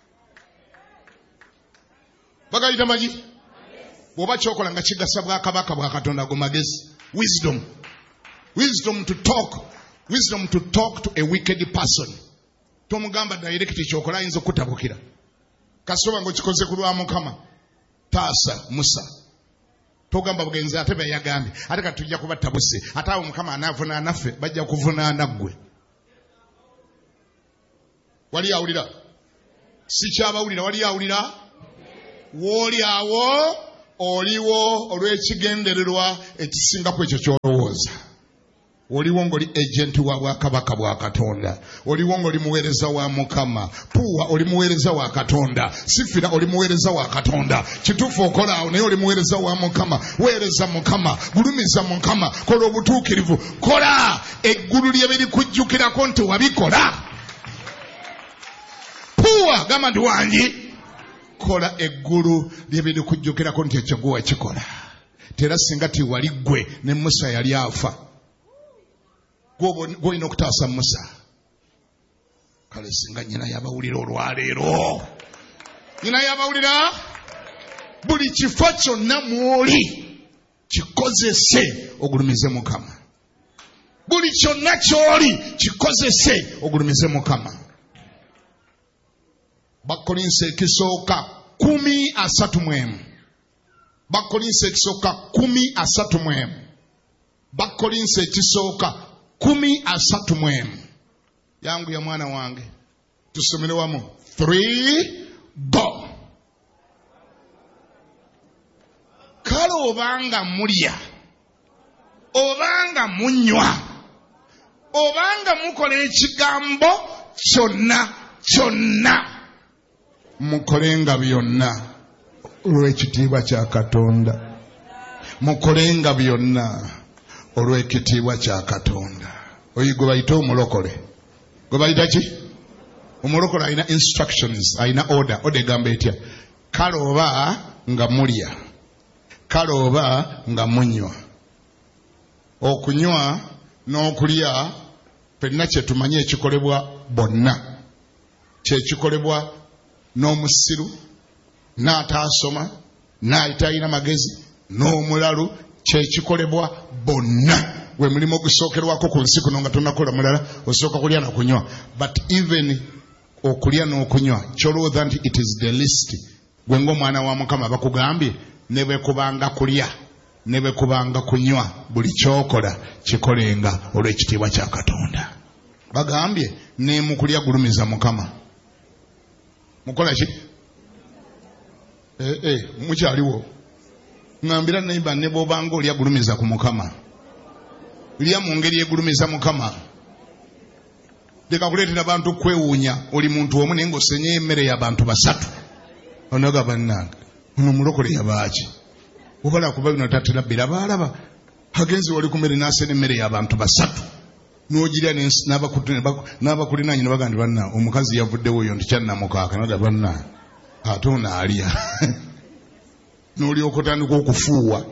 Bagayita magi? Bw'oba kyokola nga kigasa bwakabaka bwa Katonda ago magezi. Wisdom. Wisdom to talk. Wisdom to talk to a wicked person. Tomugamba direct kyokola ayinza okutabukira. Kasoba ng'okikoze ku lwa Mukama. Taasa Musa. Togamba bugenzi ate be yagambye. Ate kati tujja kuba tabuse. Ate awo Mukama anavunaana naffe bajja kuvunaana ggwe. wali awulira si kyabawulira wali awulira woli awo oliwo olw'ekigendererwa ekisingako ekyo kyolowooza. Oliwo ng'oli agenti wa bwakabaka bwa Katonda, oliwo ng'oli muweereza wa Mukama, Puwa oli muweereza wa Katonda, Sifira oli muweereza wa Katonda. Kituufu okola awo naye oli muweereza wa Mukama. Weereza Mukama, gulumiza Mukama, kola obutuukirivu, kola eggulu lye birikujjukirako nti wabikola. Puwa gamba ndi wangi, kola eggulu lye birikujjukirako nti ekyo gwe wakikola. Tera singa ti wali ggwe ne Musa yali afa, gwolina okutaasa Musa. Kale singa nyina yabawulira olwaleero, nyina yabawulira, buli kifo kyonna mwoli kikozese ogulumize Mukama. Buli kyonna kyoli kikozese ogulumize Mukama. Bakolinse ekisooka kumi asatu mu emu. Bakolinse ekisooka kumi asatu mu emu. Bakolinse ekisooka kumi asatu mu emu. Yangu ya mwana wange tusomere wamu. Three, go. Kale obanga mulya, obanga munywa, obanga mukola ekigambo kyonna kyonna, mukolenga byonna olw'ekitiibwa kya Katonda. Mukolenga byonna olw'ekitiibwa kya Katonda. Oyo gwe bayita omulokole. Gwe bayita ki? Omulokole alina instructions, alina order. Order egamba etya? Kale oba nga mulya, kale oba nga munywa. Okunywa n'okulya penna kye tumanyi ekikolebwa bonna. Kye kikolebwa n'omusiru, n'ataasoma, n'atalina magezi, n'omulalu, kye kikolebwa bonna. We mulimo ogusookerwako ku nsi kuno nga tonakola mulala, osooka kulya na kunywa. But even okulya n'okunywa, kyolowooza nti it is the least. Gwe ng'omwana wa Mukama bakugambye ne bwe kubanga kulya, ne bwe kubanga kunywa, buli kyokola kikolenga olw'ekitiibwa kya Katonda. Bagambye ne mu kulya gulumiza Mukama. Mukola ki? Eh eh mukyaliwo. Ngambira neighbor ne bw'obanga olya gulumiza ku Mukama. Lya mu ngeri egulumiza Mukama. Leka kuleetera abantu kwewuunya, oli muntu omu naye ng'osenye emmere y'abantu basatu. Onoga bannange, ono mulokole yabaaki. Obala kuba bino tatera bbira baalaba. Agenzi wali ku mmere n'asena emmere y'abantu basatu. N'ogirya n'abakulinaanyi ne bagamba banna omukazi yavuddewo oyo nti kyannamukaaka. Noga banna ate ono alya. N'olyoka otandika okufuuwa.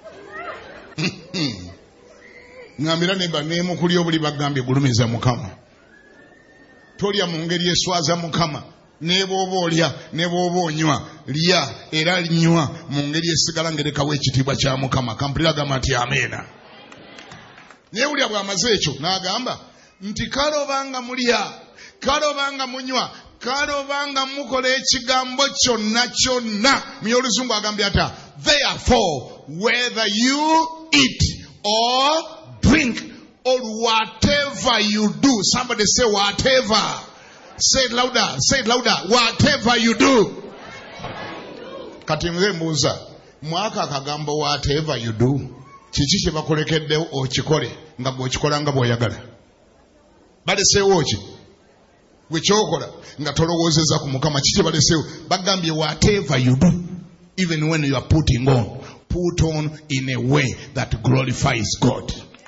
Ngambira neba neemu kulya obuli bagambye gulumiza Mukama. Tolya mu ngeri eswaza Mukama. Ne bw'oba olya, ne bw'oba onywa, lya era linywa mu ngeri esigala ngerekawo ekitiibwa kya Mukama. Kampulira agamba nti ameena. Naye ulya bw'amaze ekyo n'agamba nti kale obanga mulya, kale obanga munywa, kale obanga mukola ekigambo kyonna kyonna. Mu Oluzungu agambye ata, therefore whether you eat or drink or whatever you do. Somebody say whatever. Say it louder. Say it louder. Whatever you do. Kati nze mbuuza, mwaka akagambo whatever you do, kiki kye bakolekeddewo okikole nga bw'okikola nga bw'oyagala? Baleseewo ki? Bwe kyokola nga tolowoozeza ku Mukama, kiki kye baleseewo? Bagambye whatever you do, even when you are putting on, put on in a way that glorifies God.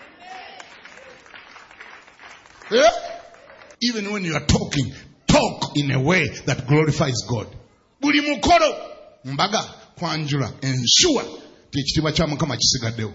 Yeah? Even when you are talking, talk in a way that glorifies God. Buli mukolo mbaga kwanjula ensure ti ekitiibwa kya Mukama kisigaddewo.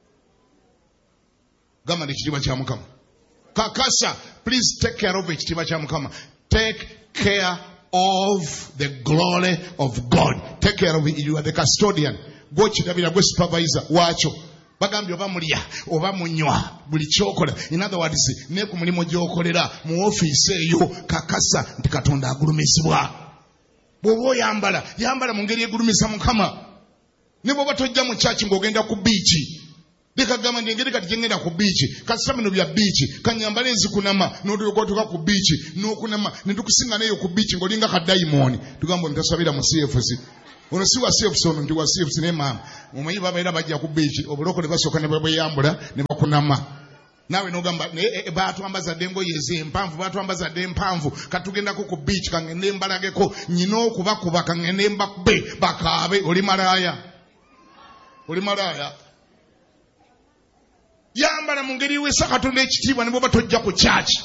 Gamba nti ekitiibwa kya Mukama. Kakasa, please take care of ekitiibwa kya Mukama. Take care of the glory of God. Take care of it. You are the custodian. Go kirabira, go supervisor waakyo. Bagambye oba mulya oba munywa, buli kyokola. In other words, ne ku mulimu gy'okolera mu ofiisi eyo, kakasa nti Katonda agulumizibwa. Bw'oba oyambala, yambala mu ngeri egulumiza Mukama. Ne bw'oba tojja mu kyaki ng'ogenda ku biiki, Dekagamba ndengere kati jengera ku beach kasita bino bya beach kanyambale ezikunama n'otuyokotuka ku beach n'okunama netukusinga neyo ku beach ng'olinga ka diamond tugamba ntasabira mu C F C ono si wa C F C ono ndi wa C F C ne mama omanyi babaira bajja ku beach obulokole basooka ne bweyambula ne bakunama nawe n'ogamba baatwambaza ddengo yeze empanvu baatwambaza dde empanvu katugendako ku beach kangende mbalageko nyina okubakuba kangende mbakube bakaabe oli malaaya oli malaaya yambala mu ngeri wesa Katonda ekitiibwa ne bw'oba tojja ku church.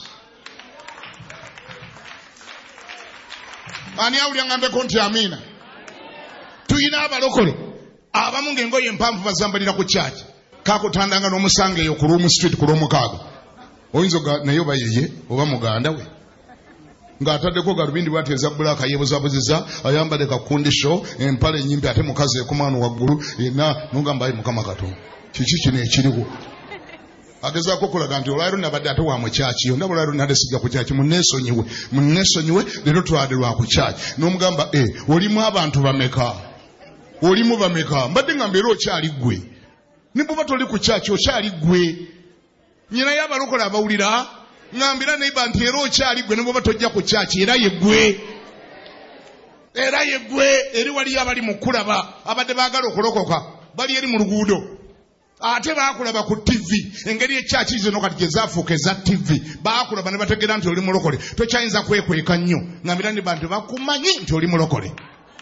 Ani awulira ngambeko nti amiina. Tuyina abalokole abamu ng'engoye empanvu bazambalira ku church. Kakutandanga n'omusanga eyo ku Room Street ku Lwomukaaga. Oyinza naye oba yeye oba muganda we. Ng'ataddeko galubindi bw'ateeza bbulaaka yeebuzaabuziza ayambale kakundisho empale ennyimpi ate mukazi ekomano waggulu yenna n'ogamba ayi Mukama Katonda. Kiki kino ekiriwo. Agezaako okulaga nti olwaliro nabadde ate wa mu kyaki yonna olwaliro nadde sijja ku kyaki munneesonyiwe munneesonyiwe leero twabadde lwa ku kyaki n'omugamba e olimu abantu bameka olimu bameka mbadde nga mbeera okyali ggwe ne bw'oba toli ku kyaki okyali ggwe nyinayo abalokola abawulira ngambira neiba nti era okyali ggwe ne bw'oba tojja ku kyaki era ye ggwe era ye ggwe eri waliyo abali mu kulaba abadde baagala okulokoka bali eri mu luguudo ate baakulaba ku T V engeri ekyaki zino kati gye zaafuuka eza T V baakulaba ne bategeera nti oli mulokole tokyayinza kwekweka nnyo ngambira ne bantu bakumanyi nti oli mulokole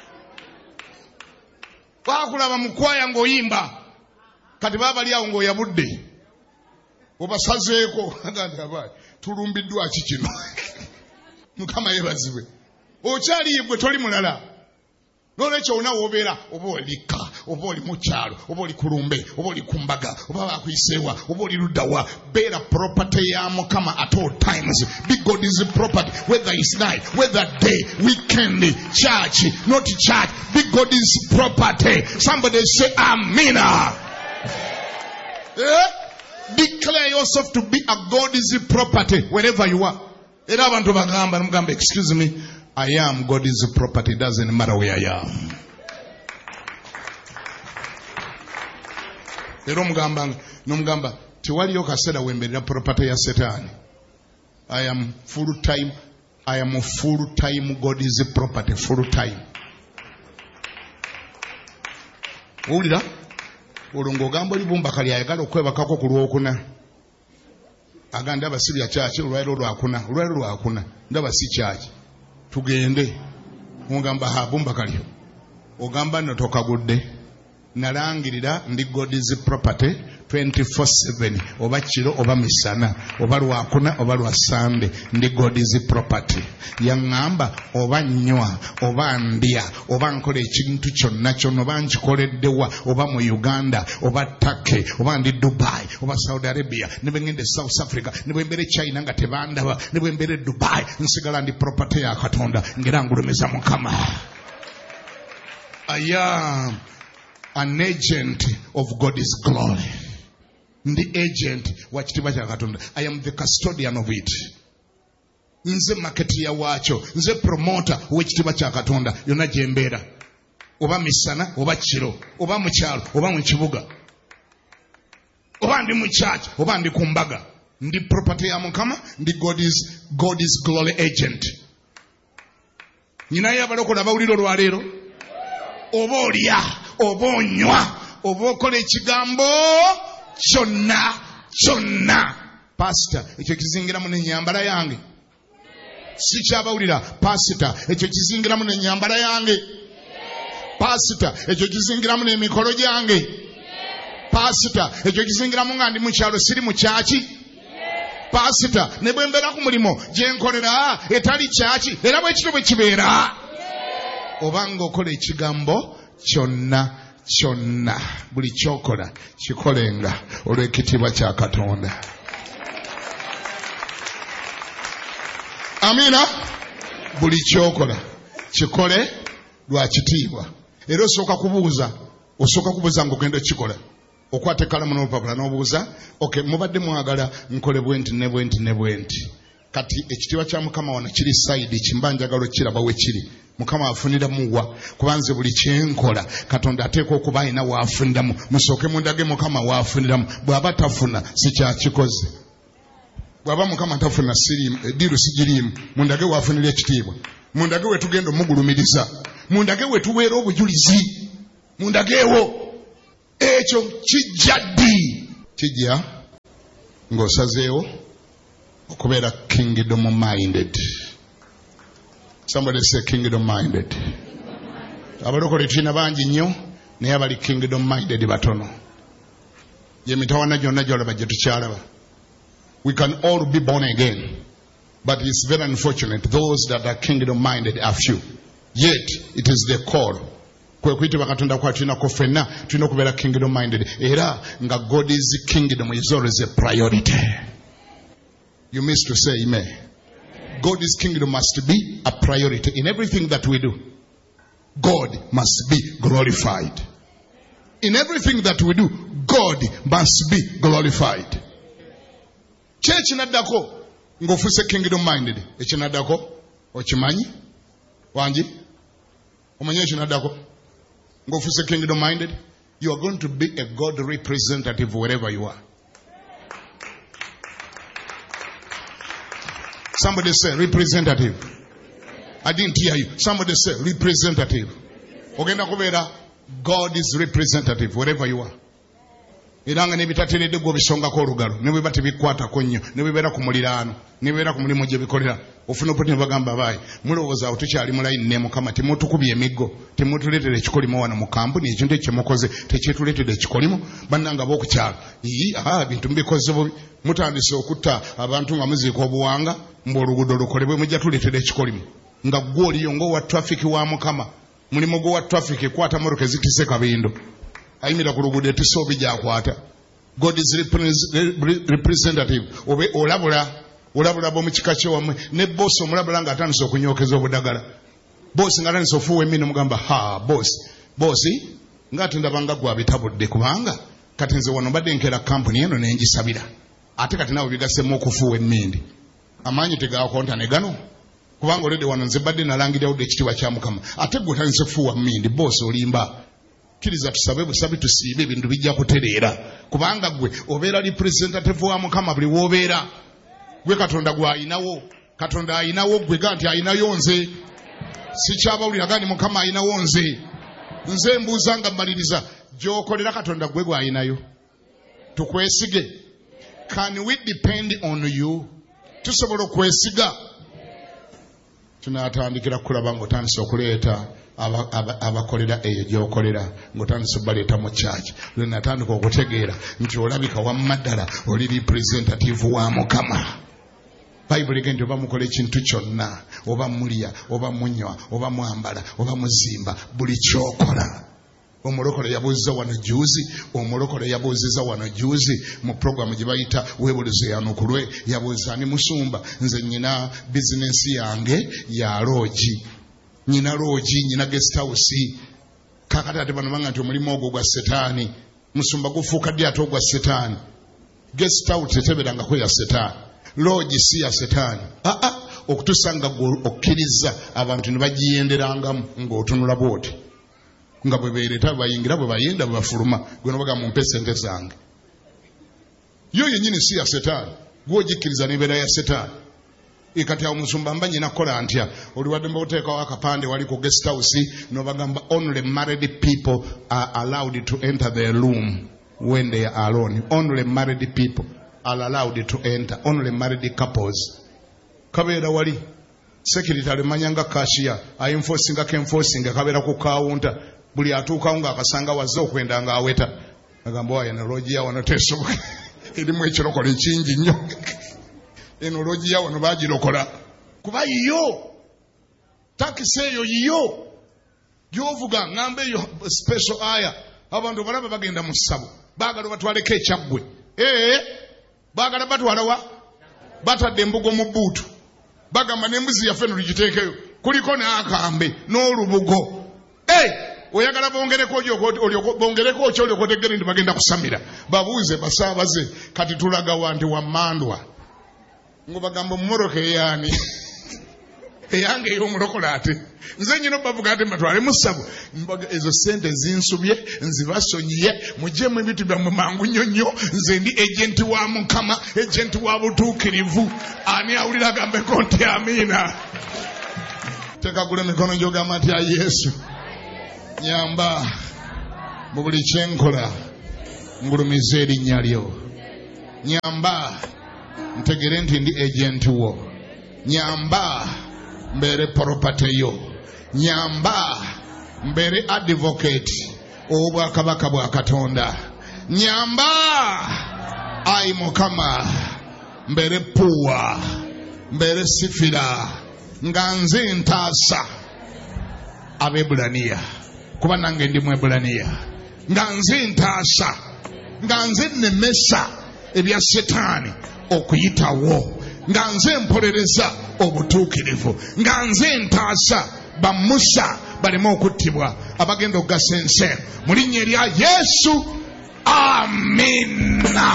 baakulaba mu kwaya ng'oyimba kati baabali awo ng'oyabudde obasazeeko agandi abaali tulumbiddwa ki kino Mukama yeebazibwe okyali ye gwe toli mulala n'olwekyo olina w'obeera oba olika oba oli mu kyalo oba oli kulumbe oba oli ku mbaga oba bakuyiseewa oba oli luddawa beera property ya Mukama at all times. Big God is property whether it's night whether day weekend church not church. Big God is property. Somebody say amina. Eh? Declare yourself to be a God is property wherever you are. Era abantu bagamba namugamba excuse me I am God's property. Doesn't matter where I am. Ero mugamba nomugamba tewaliyo kaseera wemberera property ya Setaani. I am full time. I am a full time God's property. Full time. Owulira olongo ogamba olibumba kali ayagala okwebakako ku Lwokuna. Aganda abasibya kyaki olwaliro lwakuna olwaliro lwakuna ndaba si kyaki. Tugende mugamba habumba kalyo ogamba no tokagudde nalangirira ndi God's property twenty-four seven oba kiro oba misana oba lwakuna oba lwa Sunday ndi God's property yaŋŋamba oba nnywa oba ndya oba nkola ekintu kyonna kyonna oba nkikoleddewa oba mu Uganda oba Turkey oba ndi Dubai oba Saudi Arabia ne bwe ngende South Africa ne bwe mbere China nga tebandaba ne bwe mbere Dubai nsigala ndi property ya Katonda ngera ngulumeza Mukama. I am an agent of God's glory. The agent wa kitiibwa kya Katonda. I am the custodian of it. Nze marketer ya wacho, nze promoter w'ekitiibwa kya Katonda yonna gye mbeera. Oba misana, oba kiro, oba mu kyalo, oba mu kibuga. Oba ndi mu church, oba ndi ku mbaga. Ndi property ya Mukama, ndi God's God's glory agent. Nyinayo abalokola bawulira olwaleero. Oba olya, oba onywa, oba okola ekigambo kyonna kyonna. Pastor, ekyo kizingiramu n'ennyambala yange. Si kyabawulira. Pastor, ekyo kizingiramu n'ennyambala yange. Pastor, ekyo kizingiramu n'emikolo gyange. Pastor, ekyo kizingiramu nga ndi mu kyalo siri mu kyaki. Pastor, ne bwe mbeera ku mulimo gye nkolera etali kyaki era bwe kityo bwe kibeera. Obanga okola ekigambo kyonna kyonna buli kyokola kikolenga olw'ekitiibwa kya Katonda. Amina. Buli kyokola kikole lwa kitiibwa. Era osooka kubuuza osooka kubuuza ng'ogenda kikola okwata ekkalamu n'olupapula n'obuuza okay mubadde mwagala nkole bwenti ne bwenti ne bwenti kati ekitiibwa kya Mukama wano kiri side kimba njagala okiraba we kiri Mukama afuniramu wa kubanze buli kyenkola Katonda ateeka okuba alina waafuniramu musooke mundage Mukama waafuniramu bw'aba tafuna si kyakikoze bw'aba Mukama tafuna siriimu eddiiru sigiriimu mundage waafunira ekitiibwa mundage we tugenda omugulumiriza mundage we tuweera obujulizi mundageewo ekyo kijja ddi kijja ng'osazeewo okubeera kingdom minded. Somebody say kingdom minded. Abalokole tulina bangi nnyo naye abali kingdom minded batono. Ye mitawana gyonna gy'olaba gye tukyalaba. We can all be born again, but it's very unfortunate those that are kingdom minded are few. Yet it is the call. Kwe kuyitibwa Katonda kwa tulinako ffenna tulina okubeera kingdom minded era nga God's kingdom is always a priority. You missed to say amen. God's kingdom must be a priority in everything that we do. God must be glorified. In everything that we do, God must be glorified. Church naddako ng'ofuse kingdom minded. Ekinaddako okimanyi? Wangi? Omanyi ekinaddako ng'ofuse kingdom minded? You are going to be a God representative wherever you are. Somebody say representative. I didn't hear you. Somebody say representative. Ogenda kubeera God is representative wherever you are. Iranga nebitateredde gwo bisongako olugalo ne bwe bati bikwatako nnyo ne bwe beera ku muliraano ne beera ku mulimu gye bikolera ofuna opoti ne bagamba baayi mulowooza awo tukyali mu layini ne Mukama temutukubye emiggo temutuleetera ekikolimo wano mu kampuni ekintu ekyo kyemukoze tekyetuleetera ekikolimo bannanga b'okukyalo ii aa bintu mbikoze bubi mutandise okutta abantu nga muziika obuwanga mb'oluguudo lukolebwe mujja tuleetera ekikolimo nga ggwe oliyo ng'owa traffic wa Mukama mulimu gwowa traffic ekwata motoka ezitise kabindo ayimira ku luguudo etisa obi gy'akwata. God is representative. Obe olabula olabula bo mu kika ky'ewammwe ne bosi omulabula ng'atandise okunyookeza obudagala bosi ng'atandise ofuuwa emmino mugamba ha bosi bosi ng'ate ndabanga gwe abitabudde kubanga kati nze wano mbadde nkeera kampuni eno ne ngisabira ate kati naawe bigasemu okufuuwa emmindi amaanyi tegaakonta ne gano kubanga olede wano nze badde nalangirirawo ekitiibwa kya Mukama ate gwe otandise kufuuwa mmindi bosi olimba. Kiriza tusabe busabi tusiibe ebintu bijja kutereera kubanga gwe obeera representative wa Mukama buli w'obeera gwe Katonda gwe ayinawo Katonda ayinawo gwe ga nti ayinayo nze sikyabawulira gandi Mukama ayinawo nze nze mbuuza nga mmaliriza gy'okolera Katonda gwe gwe ayinayo tukwesige. Can we depend on you? Tusobola okwesiga. Tunaatandikira kulaba ng'otandise okuleeta abakolera eyo gy'okolera ng'otandise obaleeta mu kyaki lwe natandika okutegeera nti olabika wamma ddala oli representative wa Mukama. Bayibuli egenda oba mukola ekintu kyonna oba mulya oba munywa oba mwambala oba muzimba buli kyokola. Omulokole yabuuziza wano juuzi omulokole yabuuziza wano juuzi mu programu gye bayita weebulize yanukulwe yabuuza ni musumba nze nyina bizinensi yange ya loogi nyina loogi nyina guest house kakati ate bano banga nti omulimu ogwo gwa setaani musumba gufuuka ddi ate ogwa setaani. Guest house teteberangako ya setaani loogi si ya setaani aa okutuusa nga okkiriza abantu ne bagiyenderangamu ng'otunula bwoti nga bwe beereta bayingira bwe bayenda bwe bafuluma gwe nobaga mumpe sente zange yo yennyini si ya setaani gwogikkiriza nebeera ya setaani. Kati awo musumba mba nyina kola ntya oliwadde mbaoteekawo akapande wali ku guest house nobagamba only married people are allowed to enter their room when they are alone. Only married people are allowed to enter. Only married couples. Kabeera wali secretary manyanga cashier ayinforcinga ke enforcinga kabeera ku counter buli atuukawo ng'akasanga wazze okwenda ng'aweta agamba waye na loogi ya wano teesoboka erimu ekirokola ekingi nnyo eno loogi ya wano baagirokola kuba yiyo takisi eyo yiyo gy'ovuga ngamba eyo special aya abantu balaba bagenda mu ssabo baagala batwaleko ekyaggwe ee baagala batwala wa batadde embugo mu bbuutu bagamba n'embuzi yaffe eno tugiteekeyo kuliko n'akambe n'olubugo ee oyagala bongereko bongereko kyo olyoka otegere nti bagenda kusamira babuuze basaabaze kati tulaga wanti wammandwa ngo bagamba mumoroka eyaani eyange ey'omulokole ate nze nyina bavuga ate mbatwale musabu mbaga ezo sente zinsubye nzibasonyiye mujjemu ebintu byammwe mangu nnyo nnyo nze ndi ejenti wa Mukama ejenti wa butuukirivu ani awulira agambeko nti amiina tekagula emikono gy'ogamba nti ya Yesu nyamba mu buli kyenkola ngulumiza erinnya lyo nyamba ntegere nti ndi ejenti wo nyamba mbere property yo nyamba mbere advocate obwakabaka bwa Katonda nyamba ai Mukama mbere puwa mbere sifira nga nze ntaasa Abebulaniya kuba nange ndi Mwebulaniya nga nze ntaasa nga nze nemesa ebya Setaani okuyitawo nga nze mpolereza obutuukirivu nga nze ntaasa ba Musa balema okuttibwa abagenda okugasa ensi mu linnya erya Yesu amina.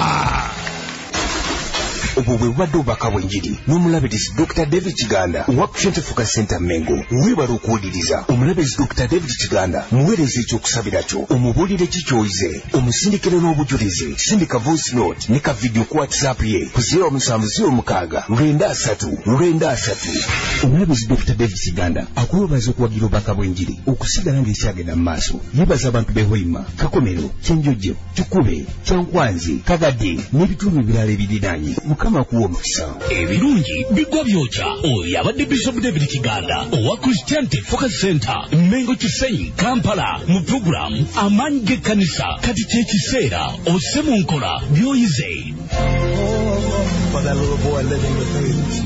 Obwo bwe bubadde obubaka bw'enjiri n'omulabirizi Doctor David Kiganda owa Christian Focus Center Mengo. Weebale okuwuliriza omulabirizi Doctor David Kiganda muweereza ekyokusabira kyo omubuulire kikyoyize omusindikire n'obujulizi sindika voice note ne ka video ku WhatsApp ye ku zero musanvu zero mukaaga lwenda asatu lwenda asatu. Omulabirizi Doctor David Kiganda akuweebaza okuwagira obubaka bw'enjiri okusigala ng'ekyagenda mu maaso. Yeebaza abantu b'e Hoima, Kakomero, Kyenjojo, Kikube, Kyankwanzi, Kagadde n'ebitundu ebirala ebiriraanye. Mukama kuwa omukisa. Ebirungi bigwa byokya. Oyo abadde Bishop David Kiganda owa Christian Focus Center Mengo Kisenyi Kampala mu program amaanyi g'ekkanisa kati ky'ekiseera osse mu nkola by'oyize.